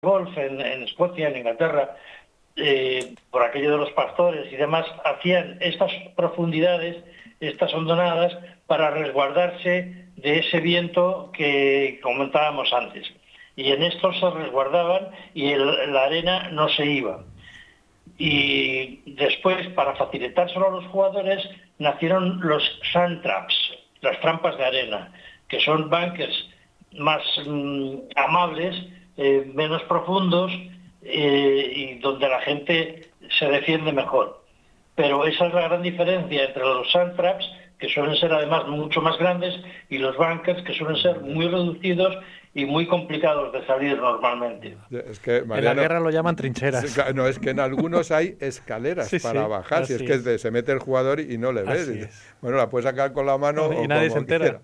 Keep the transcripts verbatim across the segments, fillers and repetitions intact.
golf en, en Escocia, en Inglaterra, eh, por aquello de los pastores y demás, hacían estas profundidades, estas hondonadas, para resguardarse de ese viento que comentábamos antes. Y en esto se resguardaban y el, la arena no se iba. Y después, para facilitárselo a los jugadores, nacieron los sand traps, las trampas de arena, que son bunkers más mmm, amables, eh, menos profundos, eh, y donde la gente se defiende mejor. Pero esa es la gran diferencia entre los sand traps, que suelen ser además mucho más grandes, y los bunkers, que suelen ser muy reducidos y muy complicados de salir normalmente. Es que, Mariano, en la guerra lo llaman trincheras. No, es que en algunos hay escaleras sí, para sí, bajar, si es que es de, se mete el jugador y no le ves. Y, bueno, la puedes sacar con la mano y o nadie como se entera. Quiera.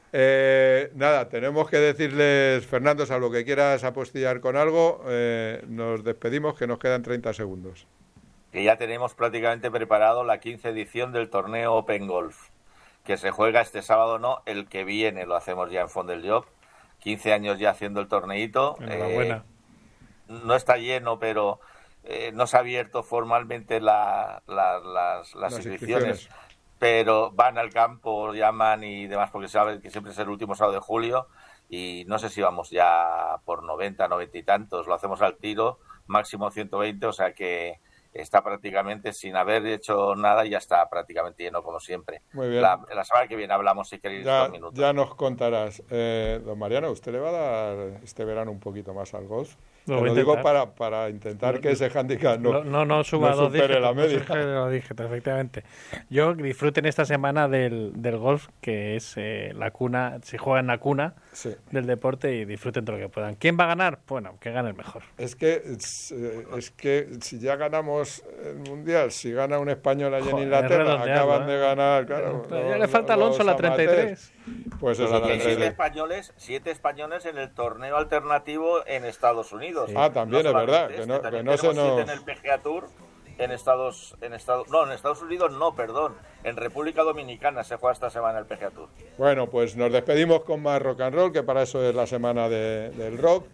Eh, nada, tenemos que decirles, Fernando, salvo que quieras apostillar con algo, eh, nos despedimos, que nos quedan treinta segundos. Que ya tenemos prácticamente preparado la quince edición del torneo Open Golf, que se juega este sábado, no, el que viene, lo hacemos ya en Font del Job, quince años ya haciendo el torneito. Enhorabuena. Eh, no está lleno, pero eh, no se ha abierto formalmente la, la, las, las, las inscripciones. inscripciones. Pero van al campo, llaman y demás, porque saben que siempre es el último sábado de julio, y no sé si vamos ya por noventa, noventa y tantos, lo hacemos al tiro, máximo ciento veinte, o sea que está prácticamente, sin haber hecho nada, ya está prácticamente lleno como siempre. Muy bien. La, la semana que viene hablamos, si queréis, ya, dos minutos. Ya nos contarás. Eh, don Mariano, ¿usted le va a dar este verano un poquito más al golf? Lo, lo digo para, para intentar que ese handicap no, no, no, no suba no dos supere dígitos, la media. No supere los dígitos, efectivamente. Yo disfruten esta semana del, del golf, que es eh, la cuna, se juega en la cuna sí. del deporte, y disfruten todo lo que puedan. ¿Quién va a ganar? Bueno, que gane el mejor. Es que, es, es que si ya ganamos el Mundial, si gana un español allá en Inglaterra, acaban ¿eh? de ganar, claro. Pero ya los, le falta Alonso la treinta y tres. Pues eso, la treinta y tres. Siete españoles, siete españoles en el torneo alternativo en Estados Unidos. Sí. Ah, también no es verdad, que no, que no se nos... en el P G A Tour en Estados, en Estados, no, en Estados Unidos no, perdón, en República Dominicana se juega esta semana el P G A Tour. Bueno, pues nos despedimos con más rock and roll, que para eso es la semana de, del rock.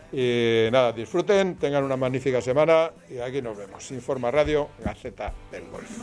Y nada, disfruten, tengan una magnífica semana y aquí nos vemos. Informa Radio, Gaceta del Golf.